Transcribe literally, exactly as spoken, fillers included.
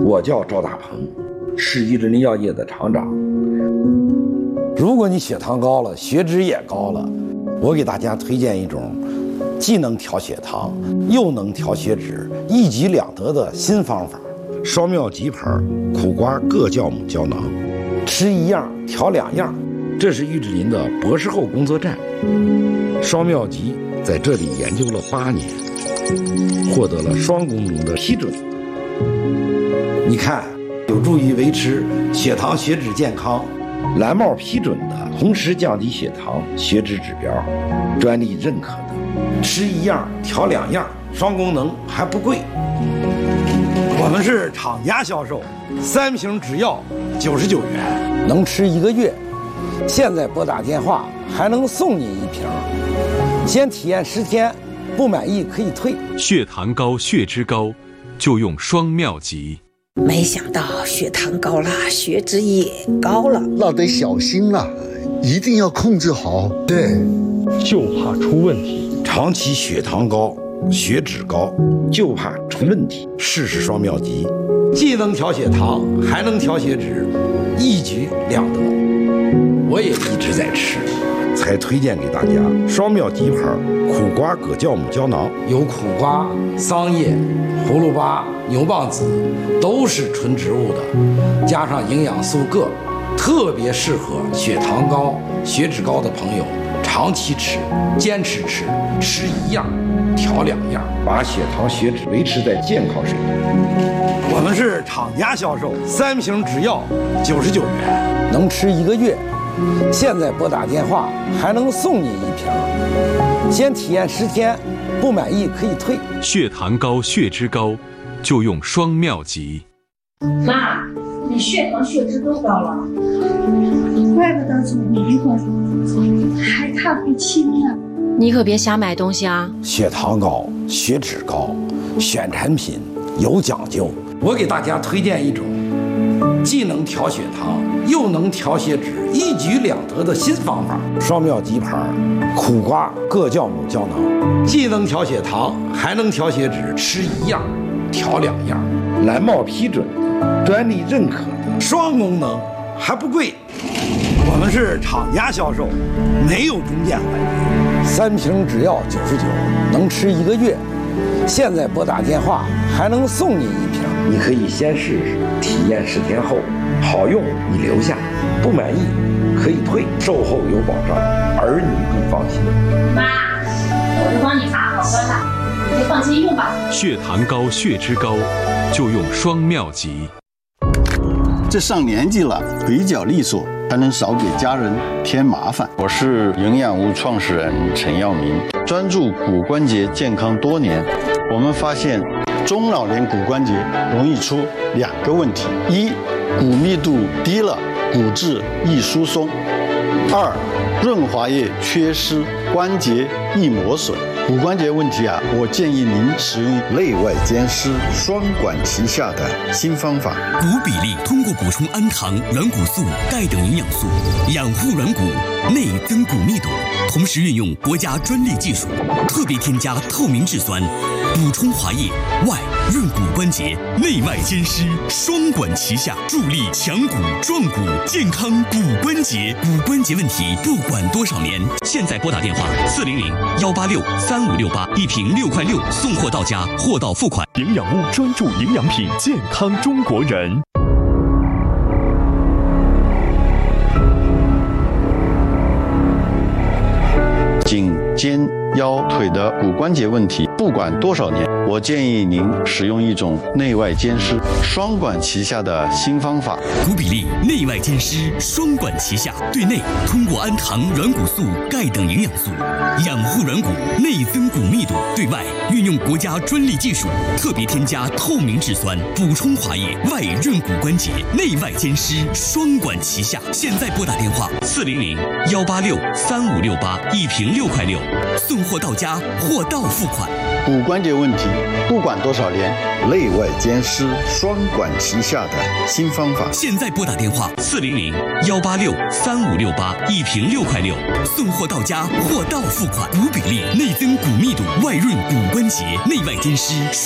我叫赵大鹏，是玉林药业的厂长。如果你血糖高了，血脂也高了，我给大家推荐一种既能调血糖又能调血脂，一举两得的新方法——双妙吉牌苦瓜各酵母胶囊。吃一样调两样，这是玉林的博士后工作站。双妙吉在这里研究了八年，获得了双功能的批准。你看，有助于维持血糖血脂健康，蓝帽批准的，同时降低血糖血脂指标，专利认可的。吃一样调两样，双功能还不贵。我们是厂家销售，三瓶只要九十九元，能吃一个月。现在拨打电话还能送你一瓶，先体验十天，不满意可以退。 血糖高、血脂高，就用双妙吉。 没想到血糖高了，血脂也高了， 那得小心了，一定要控制好。 对， 就怕出问题。 长期血糖高、血脂高，就怕出问题。试试双妙吉，既能调血糖，还能调血脂，一举两得。我也一直在吃，才推荐给大家双妙吉牌苦瓜葛酵母胶囊，有苦瓜、桑叶、葫芦巴、牛蒡子，都是纯植物的，加上营养素铬，特别适合血糖高、血脂高的朋友长期吃，坚持吃，吃一样调两样，把血糖血脂维持在健康水平。我们是厂家销售，三瓶只要九十九元，能吃一个月。现在拨打电话还能送你一瓶，先体验十天，不满意可以退。 血糖高、血脂高，就用双妙吉。 妈，你血糖血脂都高了， 怪不得总迷糊，还看不清呢。 你可别瞎买东西啊！ 血糖高、血脂高，选产品有讲究。我给大家推荐一种既能调血糖又能调血脂，一举两得的新方法——双妙吉牌苦瓜各酵母胶囊，既能调血糖，还能调血脂，吃一样调两样，蓝帽批准的，专利认可的，双功能还不贵。我们是厂家销售，没有中间环节，三瓶只要九十九，能吃一个月。现在拨打电话还能送你一瓶，你可以先试试，体验十天后好用你留下，不满意可以退，售后有保障，儿女更放心。 妈，我都帮你把好端了，你就放心用吧。 血糖高、血脂高，就用双妙吉。 这上年纪了，腿脚利索，才能少给家人添麻烦。 我是营养屋创始人陈耀明，专注骨关节健康多年。我们发现中老年骨关节容易出两个问题：一，骨密度低了，骨质易疏松；二，润滑液缺失，关节易磨损。骨关节问题啊，我建议您使用内外兼施、双管齐下的新方法。 骨比例通过补充氨糖、软骨素、钙等营养素，养护软骨，内增骨密度，同时运用国家专利技术，特别添加透明质酸，补充滑液，外润骨关节，内外兼施，双管齐下，助力强骨壮骨，健康骨关节。骨关节问题不管多少年，现在拨打电话四零零幺八六三五六八，一瓶六块六，送货到家，货到付款。 营养屋专注营养品，健康中国人。 颈、肩、腰、腿的骨关节问题，不管多少年，我建议您使用一种内外兼施、双管齐下的新方法。 骨比例内外兼施，双管齐下，对内通过氨糖、软骨素、钙等营养素养护软骨，内增骨密度；对外运用国家专利技术，特别添加透明质酸，补充滑液，外润骨关节，内外兼施，双管齐下。现在拨打电话四零零幺八六三五六八，一瓶六块六，送货到家，货到付款。 骨关节问题不管多少年， 内外兼施、双管齐下的新方法。 现在拨打电话四零零幺八六三五六八，一瓶六块六，送货到家，货到付款。骨比例、内增骨密度、外润骨关节、内外兼施。